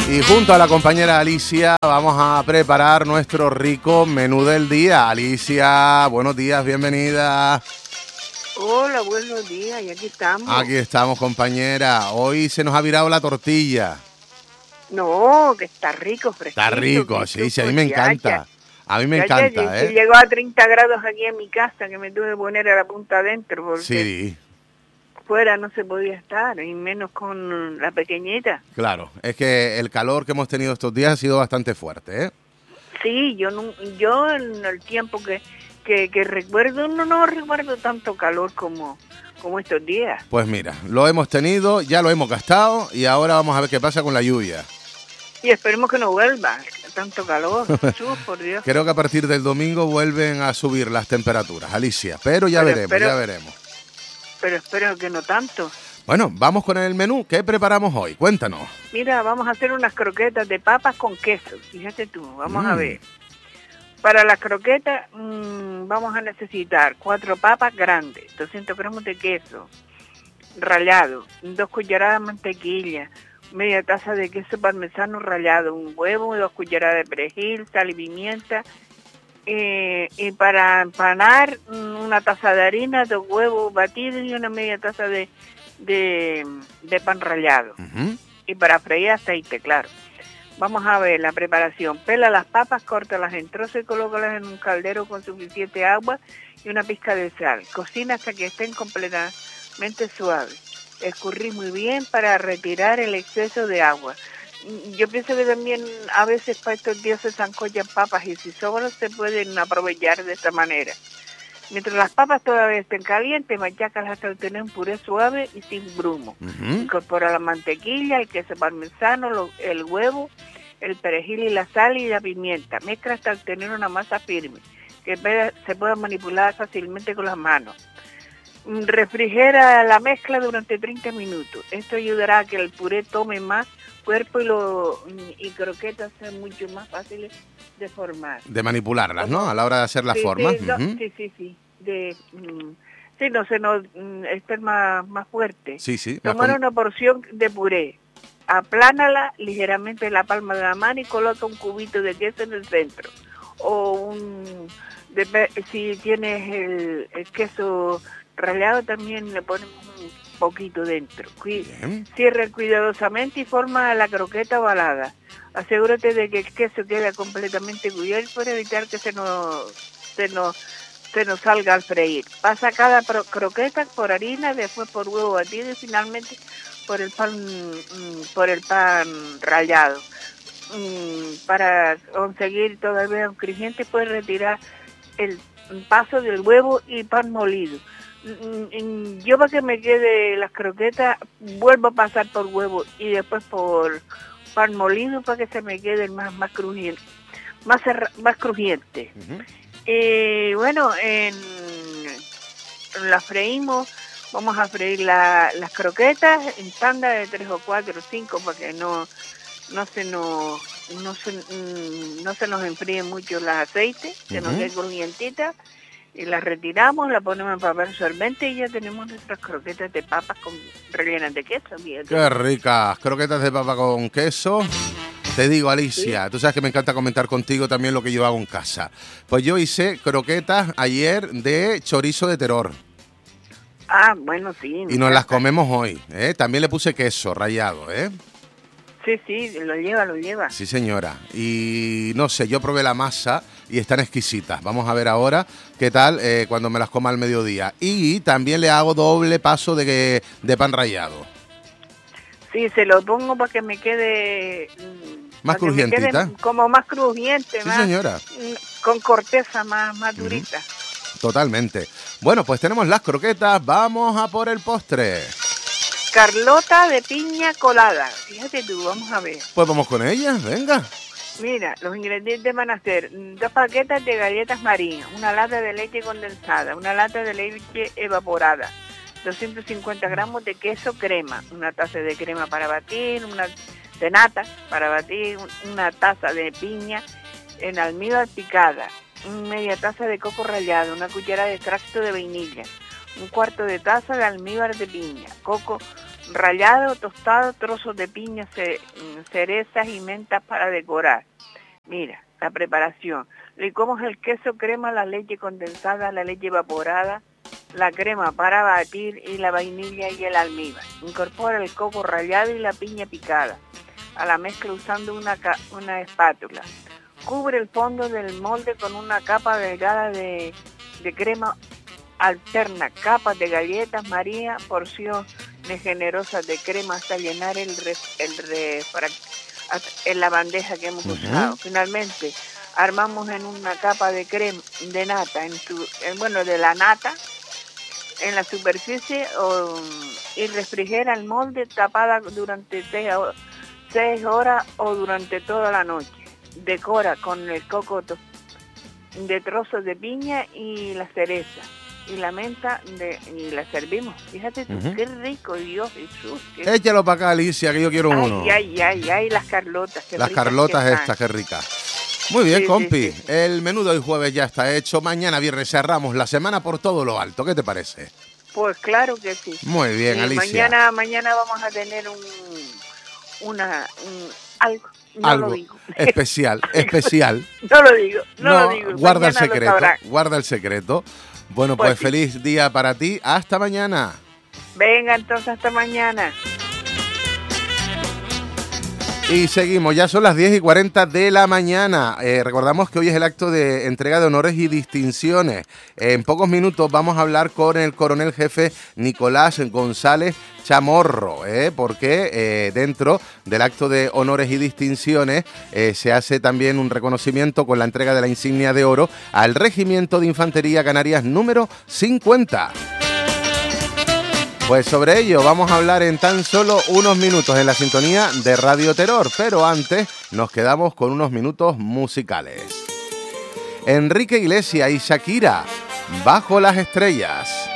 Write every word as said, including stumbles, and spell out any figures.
Y junto a la compañera Alicia vamos a preparar nuestro rico menú del día. Alicia, buenos días, bienvenida. Hola, buenos días, y aquí estamos. Aquí estamos, compañera. Hoy se nos ha virado la tortilla. No, que está rico, fresquito. Está rico, sí, sí, a mí me encanta. A mí me ya, encanta, ya, ¿eh? Llegó a treinta grados aquí en mi casa, que me tuve que poner a la punta adentro, porque Sí. fuera no se podía estar, y menos con la pequeñita. Claro, es que el calor que hemos tenido estos días ha sido bastante fuerte, ¿eh? Sí, yo no, yo en el tiempo que, que, que recuerdo, no, no recuerdo tanto calor como, como estos días. Pues mira, lo hemos tenido, ya lo hemos gastado y ahora vamos a ver qué pasa con la lluvia. Y esperemos que no vuelva tanto calor, Jesús, por Dios. Creo que a partir del domingo vuelven a subir las temperaturas, Alicia, pero ya pero, veremos, pero, ya veremos. Pero espero que no tanto. Bueno, vamos con el menú. ¿Qué preparamos hoy? Cuéntanos. Mira, vamos a hacer unas croquetas de papas con queso. Fíjate tú, vamos Mm. a ver. Para las croquetas mmm, vamos a necesitar cuatro papas grandes, doscientos gramos de queso rallado, dos cucharadas de mantequilla, media taza de queso parmesano rallado, un huevo, dos cucharadas de perejil, sal y pimienta. Eh, y para empanar, una taza de harina, dos huevos batidos y una media taza de, de, de pan rallado. Uh-huh. Y para freír aceite, claro. Vamos a ver la preparación. Pela las papas, córtalas en trozos y colócalas en un caldero con suficiente agua y una pizca de sal. Cocina hasta que estén completamente suaves. Escurrir muy bien para retirar el exceso de agua. Yo pienso que también a veces para estos días se zancollan papas y si sobran se pueden aprovechar de esta manera. Mientras las papas todavía estén calientes, machácalas hasta obtener un puré suave y sin grumo. Uh-huh. Incorpora la mantequilla, el queso parmesano, lo, el huevo, el perejil y la sal y la pimienta. Mezcla hasta obtener una masa firme que se pueda manipular fácilmente con las manos. Refrigera la mezcla durante treinta minutos. Esto ayudará a que el puré tome más cuerpo y, lo, y croquetas sean mucho más fáciles de formar. De manipularlas, ¿no? A la hora de hacer la sí, forma. Sí, no, uh-huh. sí, sí, sí. De, mm, sí, no se nos mm, estén más, más fuerte. Sí, sí. Tomar con... una porción de puré, aplánala ligeramente en la palma de la mano y coloca un cubito de queso en el centro. O un, de, si tienes el, el queso rallado también le ponemos un poquito dentro. Bien. Cierra cuidadosamente y forma la croqueta ovalada. Asegúrate de que el queso quede completamente cubierto para evitar que se nos, se nos, se nos salga al freír. Pasa cada croqueta por harina, después por huevo batido y finalmente por el pan, por el pan rallado. Para conseguir todavía un crujiente puedes retirar el paso del huevo y pan molido. Yo para que me quede las croquetas vuelvo a pasar por huevo y después por pan molido para que se me quede más más crujiente, más más crujiente. Uh-huh. Eh, bueno, en, las freímos, vamos a freír la, las croquetas en tanda de tres o cuatro o cinco para que no no se nos no se, no se nos enfríen mucho los aceites, que uh-huh. nos queden crujientitas. Y las retiramos, la ponemos en papel absorbente y ya tenemos nuestras croquetas de papas con rellenas de queso. Fíjate. ¡Qué ricas! Croquetas de papa con queso. Te digo, Alicia, ¿sí? Tú sabes que me encanta comentar contigo también lo que yo hago en casa. Pues yo hice croquetas ayer de chorizo de terror. Ah, bueno, sí. Y nos las comemos hoy, ¿eh? También le puse queso rallado, ¿eh? Sí, sí, lo lleva, lo lleva. Sí, señora. Y no sé, yo probé la masa y están exquisitas. Vamos a ver ahora qué tal eh, cuando me las coma al mediodía. Y también le hago doble paso de, de pan rallado. Sí, se lo pongo para que me quede... Más crujientita. Como más crujiente, sí, más, señora. Con corteza más, más durita. Uh-huh. Totalmente. Bueno, pues tenemos las croquetas. Vamos a por el postre. Carlota de piña colada. Fíjate tú, vamos a ver. Pues vamos con ella, venga. Mira, los ingredientes van a ser dos paquetes de galletas María, una lata de leche condensada, una lata de leche evaporada, doscientos cincuenta gramos de queso crema, una taza de crema para batir, una de nata para batir, una taza de piña en almíbar picada, media taza de coco rallado, una cuchara de extracto de vainilla, un cuarto de taza de almíbar de piña, coco rallado, tostado, trozos de piña, ce- cerezas y mentas para decorar. Mira, la preparación. Licuamos el queso, crema, la leche condensada, la leche evaporada, la crema para batir y la vainilla y el almíbar. Incorpora el coco rallado y la piña picada a la mezcla usando una, ca- una espátula. Cubre el fondo del molde con una capa delgada de, de crema, alterna capas de galletas María, porciones generosas de crema hasta llenar el, re, el refrac, en la bandeja que hemos uh-huh. usado. Finalmente, armamos en una capa de crema de nata, en su, en, bueno, de la nata, en la superficie o, y refrigera el molde tapada durante seis, seis horas o durante toda la noche. Decora con el coco de trozos de piña y la cereza y la menta de, y la servimos. Fíjate tú, uh-huh. qué rico, Dios Jesús. Qué... Échalo para acá, Alicia, que yo quiero ay, uno. Ay, ay, ay, ay, las carlotas. Qué las ricas carlotas que estas, qué ricas. Muy bien, sí, compi. Sí, sí. El menú de hoy jueves ya está hecho. Mañana viernes cerramos la semana por todo lo alto. ¿Qué te parece? Pues claro que sí. Muy bien, y Alicia. Mañana, mañana vamos a tener un, una, un, algo. No algo lo digo. especial, especial. No lo digo, no, no lo digo. Guarda mañana el secreto, guarda el secreto. Bueno, pues, pues sí. Feliz día para ti. Hasta mañana. Venga, entonces hasta mañana. Y seguimos, ya son las diez y cuarenta de la mañana. Eh, recordamos que hoy es el acto de entrega de honores y distinciones. En pocos minutos vamos a hablar con el coronel jefe Nicolás González Chamorro, ¿eh? porque eh, dentro del acto de honores y distinciones eh, se hace también un reconocimiento con la entrega de la insignia de oro al Regimiento de Infantería Canarias número cincuenta. Pues sobre ello vamos a hablar en tan solo unos minutos en la sintonía de Radio Terror, pero antes nos quedamos con unos minutos musicales. Enrique Iglesias y Shakira, Bajo las Estrellas.